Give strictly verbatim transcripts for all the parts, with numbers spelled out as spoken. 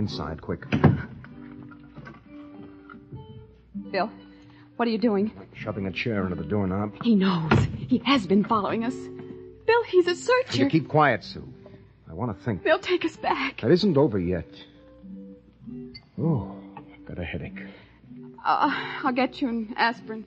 inside, quick. Bill, what are you doing? Shoving a chair into the doorknob. He knows. He has been following us. Bill, he's a searcher. You keep quiet, Sue. I want to think. They'll take us back. That isn't over yet. Oh, got a headache. Uh, I'll get you an aspirin.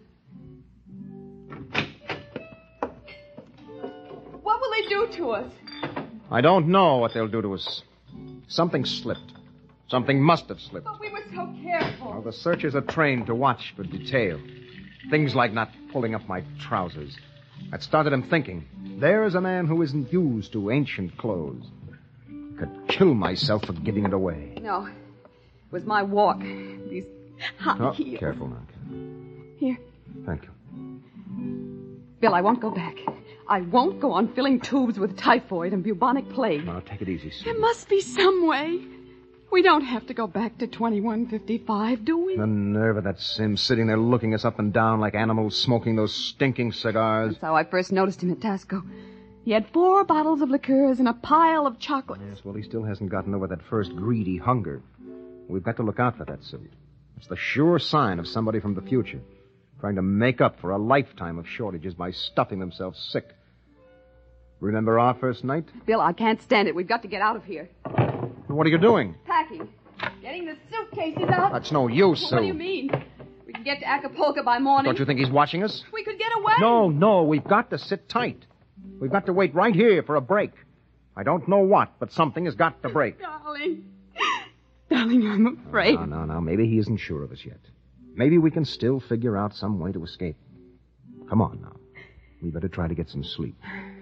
What will they do to us? I don't know what they'll do to us. Something slipped. Something must have slipped. But we were so careful. Well, the searchers are trained to watch for detail. Things like not pulling up my trousers. That started him thinking. There's a man who isn't used to ancient clothes. Could kill myself for giving it away. No. It was my walk. These high Oh, heels. careful now. Here. Thank you. Bill, I won't go back. I won't go on filling tubes with typhoid and bubonic plague. Now, take it easy, Sue. There must be some way. We don't have to go back to twenty-one fifty-five, do we? The nerve of that Sim sitting there looking us up and down like animals smoking those stinking cigars. That's how I first noticed him at Tasco. He had four bottles of liqueurs and a pile of chocolates. Yes, well, he still hasn't gotten over that first greedy hunger. We've got to look out for that, Sue. It's the sure sign of somebody from the future, trying to make up for a lifetime of shortages by stuffing themselves sick. Remember our first night? Bill, I can't stand it. We've got to get out of here. What are you doing? Packing. Getting the suitcases out. That's no use, Sue. What do you mean? We can get to Acapulco by morning. Don't you think he's watching us? We could get away. No, no, we've got to sit tight. We've got to wait right here for a break. I don't know what, but something has got to break. Darling. Darling, I'm afraid. No, no, no. Maybe he isn't sure of us yet. Maybe we can still figure out some way to escape. Come on now. We better try to get some sleep.